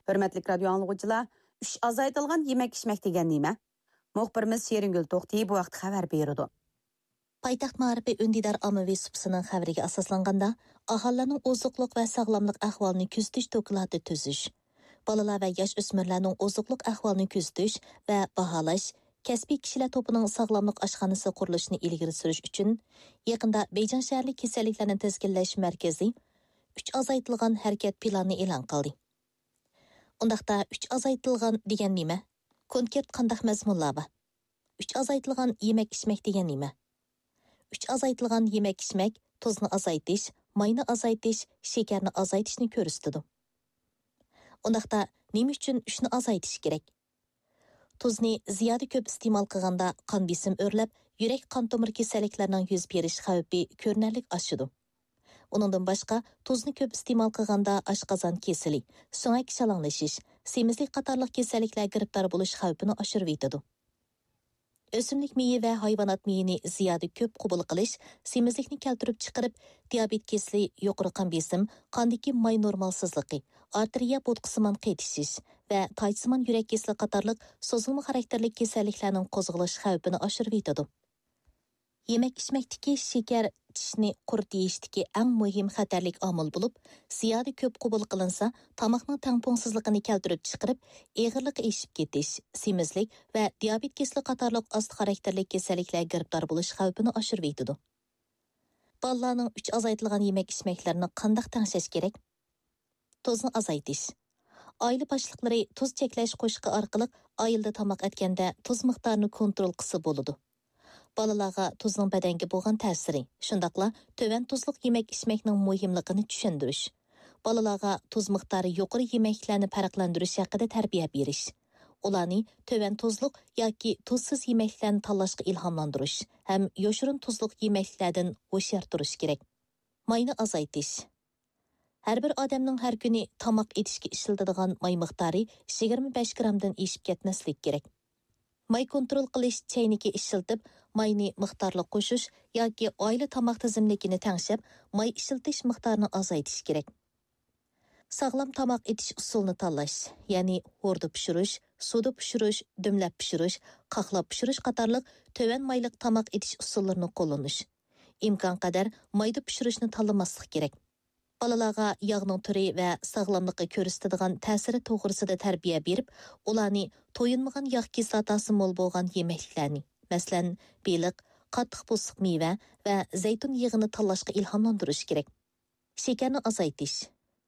Hürmetlik radyo anlıqçılar, 3 azaytılgan yemek-içmek degen nima? Muxbirimiz Şeringül To'xtiy bu vaqt xabar berdi. Paytaxt Ma'rifi Ündidar ommaviy supsining xabariga asoslanganda, aholining oziqliq va sog'lomlik ahvolini kuzatish doklati tuzish, bolalar va yosh o'smirlarning oziqliq ahvolini kuzatish va baholash, kasbiy kishilar to'pining sog'lomlik oshxonasi qurilishini ilgari surish uchun yaqinda Beyjing shaharlik kasalliklarni tizginlash markazi 3 azaytilgan harakat planini e'lon qildi. Undaqda 3 azaytilgan degan nima? Konkret qandaq mazmunlar bor? 3 azaytilgan yemek-içmek degan nima? 3 azaytilgan yemek-içmek, tuzni azaytish, mayni azaytish, shekarni azaytishni ko'rsatadi. Undaqda nima uchun 3 ni azaytish kerak? Tuzni ziyoda ko'p iste'mol qilganda qon besim o'rlab, yurak qon tomir kasalliklarining yuz berish xavfi ko'rinarli oshadi. Uningdan boshqa, tuzni ko'p iste'mol qilganda oshqozon kesili, so'ngak shalanglashish, semizlik qatorliq kasalliklar giribtor bo'lish xavfini oshirib yetadi. O'simlik meyi va hayvonot meyini ziyoda ko'p qabul qilish semizlikni keltirib chiqarib, diabet kesili, yuqori qon besim, qondagi may normalsizligi, arteriya bo'tqisimon qaytishish va taysimon yurak kesili qatorliq so'zilma xarakterli kasalliklarning qo'zg'alish xavfini oshirib yetadi. Yemek-içmekdeki şeker tishni quritishidagi eng muhim xatarlik omil bo'lib, ziyoda ko'p qabul qilinsa, tomoqning tangpongsizligini keltirib chiqarib, eg'irlik eshib ketish, semizlik va diabet kesili qatorliq osti xarakterli kasalliklar giribtor bo'lish xavfini oshirib yetadi. Bolalarning 3 azaytilgan yemek-içmeklarni qanday tangshash kerak? Tuzni azaytish. Oila boshliqlari tuz cheklash qo'shiqi orqali oilada tomoq etganda tuz miqdorini kontrol qilsa bo'ladi. Balalarga tuzning badanga bo'lgan ta'siri, shundaqla töven tuzliq yemek-içmekning muhimligini tushundirish. Balalarga tuz miqdori yuqori yemeklarni farqlantirish haqida tarbiya berish. Ularni töven tuzliq yoki tuzsiz yemeklarni tanlashga ilhomlantirish ham yoshirin tuzliq yemeklardan ho'shyor turish kerak. Mayni azaytish. Har bir odamning har kuni tomoq etishga ishlatadigan may miqdori 25 gramdan eshib ketmaslik kerak. May kontrol qilish chayniki ishiltib, mayni miqdorli qo'shish yoki oila tomoq tizimligini tangshab, may ishiltish miqdorini azaytish kerak. Sog'lom tomoq etish usulini tanlash, ya'ni o'rda pishirish, suvda pishirish, dumlab pishirish, qaqlab pishirish qatorliq töven mayliq tomoq etish usullarini qo'llanish. Imkon qadar mayda pishirishni tanlamaslik kerak. Balalarga yog'ning turi va sog'lomlikqa ko'rsatadigan ta'siri to'g'risida tarbiya berib, ularni to'yinmagan yog' kislotasi mo'l bo'lgan yemeklarni, masalan, beliq, qattiq bo'siq meva va zaytun yog'ini tanlashga ilhomlantirish kerak. Shekarni azaytish.